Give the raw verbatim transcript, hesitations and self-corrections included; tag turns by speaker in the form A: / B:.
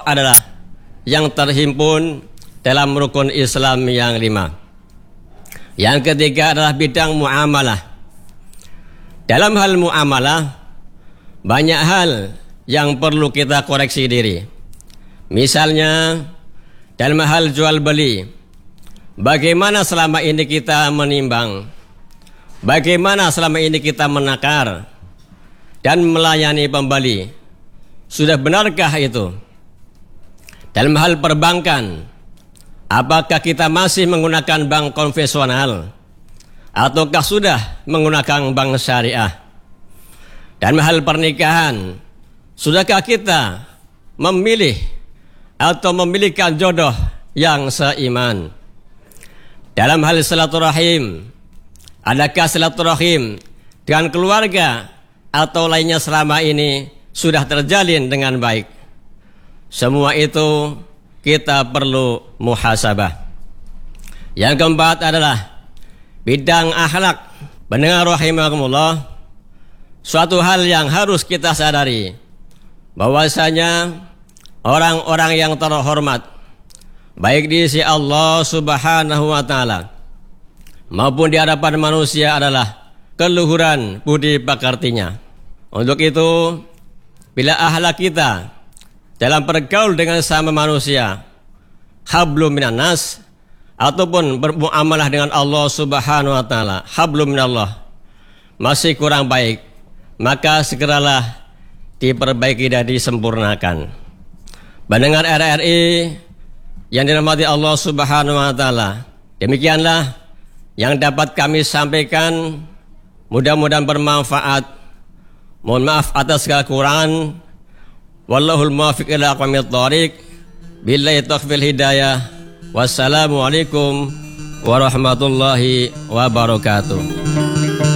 A: adalah yang terhimpun dalam rukun Islam yang lima. Yang ketiga adalah bidang muamalah. Dalam hal muamalah, banyak hal yang perlu kita koreksi diri. Misalnya, dalam hal jual beli, bagaimana selama ini kita menimbang, bagaimana selama ini kita menakar dan melayani pembeli. Sudah benarkah itu? Dalam hal perbankan, apakah kita masih menggunakan bank konvensional ataukah sudah menggunakan bank syariah? Dalam hal pernikahan, sudahkah kita memilih atau memilihkan jodoh yang seiman? Dalam hal silaturahim, adakah silaturahim dengan keluarga atau lainnya selama ini sudah terjalin dengan baik? Semua itu kita perlu muhasabah. Yang keempat adalah bidang akhlak. Pendengar rahimakumullah, suatu hal yang harus kita sadari bahwasanya orang-orang yang terhormat baik di sisi Allah Subhanahu wa taala maupun di hadapan manusia adalah keluhuran budi pekertinya. Untuk itu, bila akhlak kita dalam bergaul dengan sama manusia, hablum minan nas, ataupun bermuamalah dengan Allah Subhanahu wa taala, hablum minallah, masih kurang baik, maka segeralah diperbaiki dan disempurnakan. Pendengar R R I yang dirahmati Allah Subhanahu wa taala, demikianlah yang dapat kami sampaikan, mudah-mudahan bermanfaat. Mohon maaf atas segala kekurangan. Wallahul muwaffiq ila aqwamit thoriq. Billahi taufiq hidayah. Wassalamualaikum warahmatullahi wabarakatuh.